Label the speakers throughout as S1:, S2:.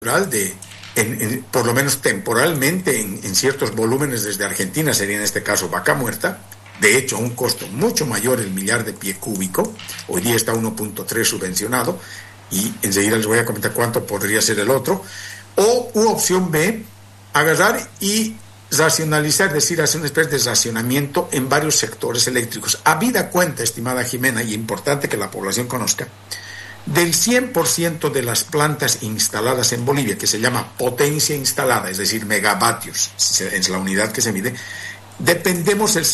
S1: de, por lo menos temporalmente, en ciertos volúmenes desde Argentina, sería en este caso Vaca Muerta, de hecho a un costo mucho mayor el millar de pie cúbico, hoy día está 1.3 subvencionado, y enseguida les voy a comentar cuánto podría ser el otro, u opción B, agarrar y racionalizar, es decir, hacer una especie de racionamiento en varios sectores eléctricos. Habida cuenta, estimada Jimena, y importante que la población conozca, del 100% de las plantas instaladas en Bolivia, que se llama potencia instalada, es decir, megavatios, es la unidad que se mide, dependemos del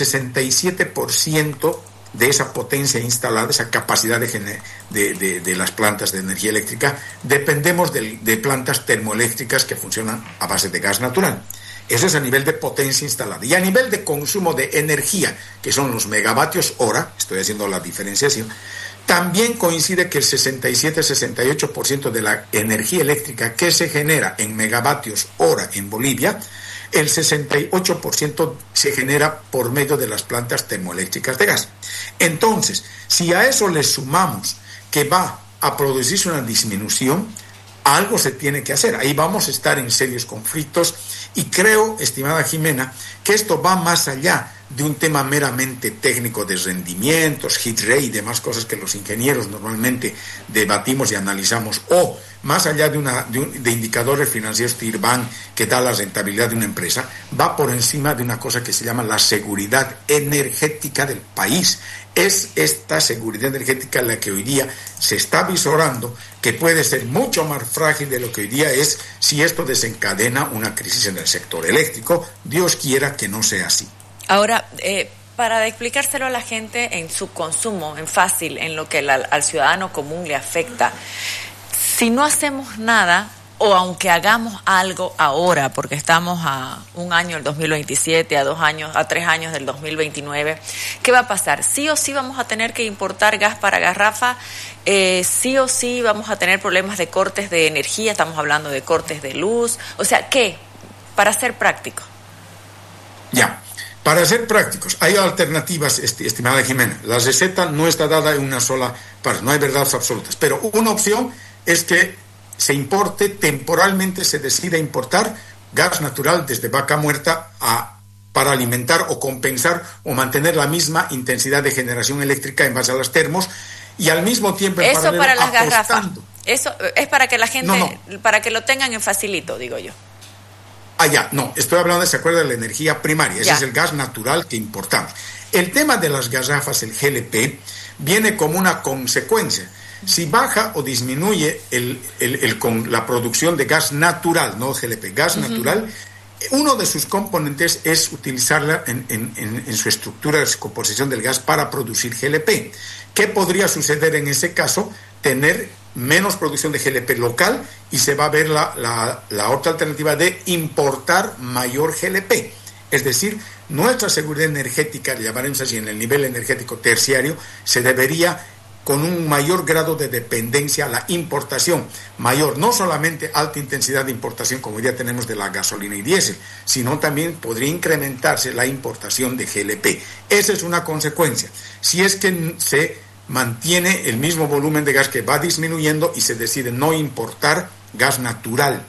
S1: 67% de esa potencia instalada, esa capacidad de las plantas de energía eléctrica, dependemos de plantas termoeléctricas que funcionan a base de gas natural. Eso es a nivel de potencia instalada. Y a nivel de consumo de energía, que son los megavatios hora, estoy haciendo la diferenciación, también coincide que el 67-68% de la energía eléctrica que se genera en megavatios hora en Bolivia, el 68% se genera por medio de las plantas termoeléctricas de gas. Entonces, si a eso le sumamos que va a producirse una disminución, algo se tiene que hacer. Ahí vamos a estar en serios conflictos y creo, estimada Jimena, que esto va más allá de un tema meramente técnico de rendimientos, hit rate y demás cosas que los ingenieros normalmente debatimos y analizamos, o más allá de indicadores financieros TIRBAN que da la rentabilidad de una empresa, va por encima de una cosa que se llama la seguridad energética del país. Es esta seguridad energética la que hoy día se está visorando, que puede ser mucho más frágil de lo que hoy día es si esto desencadena una crisis en el sector eléctrico. Dios quiera que no sea así.
S2: Ahora, para explicárselo a la gente en su consumo, en fácil, en lo que al ciudadano común le afecta, si no hacemos nada, o aunque hagamos algo ahora, porque estamos a un año del 2027, a 2 años, a 3 años del 2029, ¿qué va a pasar? Sí o sí vamos a tener que importar gas para garrafa, sí o sí vamos a tener problemas de cortes de energía, estamos hablando de cortes de luz, o sea, ¿qué? Para ser práctico.
S1: Ya. Para ser prácticos, hay alternativas, estimada Jimena. La receta no está dada en una sola parte, no hay verdades absolutas. Pero una opción es que se importe, temporalmente se decida importar gas natural desde Vaca Muerta para alimentar o compensar o mantener la misma intensidad de generación eléctrica en base a las termos y al mismo tiempo en
S2: paralelo, para las garrafas. Eso es para que la gente, para que lo tengan en facilito, digo yo.
S1: No, estoy hablando, ¿se acuerda de la energía primaria? Ese es el gas natural que importamos. El tema de las garrafas, el GLP, viene como una consecuencia. Si baja o disminuye con la producción de gas natural, no GLP, gas natural, uno de sus componentes es utilizarla en su estructura de composición del gas para producir GLP. ¿Qué podría suceder en ese caso? Tener menos producción de GLP local y se va a ver la otra alternativa de importar mayor GLP. Es decir, nuestra seguridad energética, le llamaremos así, en el nivel energético terciario, se debería con un mayor grado de dependencia a la importación, mayor, no solamente alta intensidad de importación como ya tenemos de la gasolina y diésel, sino también podría incrementarse la importación de GLP. Esa es una consecuencia. Si es que se mantiene el mismo volumen de gas que va disminuyendo y se decide no importar gas natural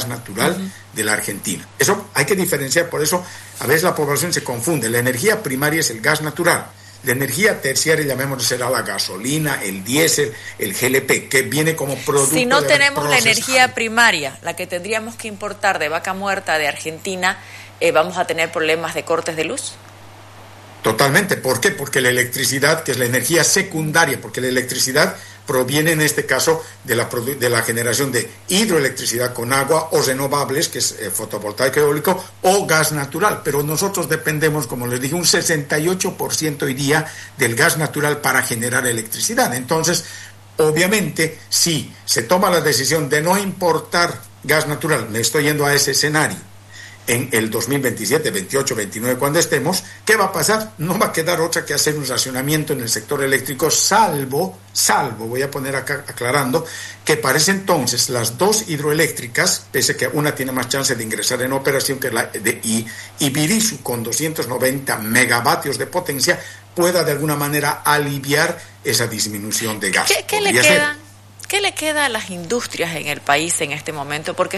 S1: de la Argentina. Eso hay que diferenciar, por eso a veces la población se confunde. La energía primaria es el gas natural. La energía terciaria, llamémoslo, será la gasolina, el diésel, el GLP, que viene como producto.
S2: Si no tenemos la energía primaria, la que tendríamos que importar de Vaca Muerta de Argentina, ¿vamos a tener problemas de cortes de luz?
S1: Totalmente. ¿Por qué? Porque la electricidad, que es la energía secundaria, porque la electricidad proviene en este caso de la generación de hidroelectricidad con agua o renovables, que es fotovoltaico eólico, o gas natural. Pero nosotros dependemos, como les dije, un 68% hoy día del gas natural para generar electricidad. Entonces, obviamente, si se toma la decisión de no importar gas natural, me estoy yendo a ese escenario, en el 2027, 28, 29, cuando estemos, ¿qué va a pasar? No va a quedar otra que hacer un racionamiento en el sector eléctrico, salvo, voy a poner acá aclarando, que para ese entonces las dos hidroeléctricas, pese a que una tiene más chance de ingresar en operación que la de Ibirisu, con 290 megavatios de potencia, pueda de alguna manera aliviar esa disminución de gas.
S2: ¿Qué le queda? ¿qué le queda a las industrias en el país en este momento? Porque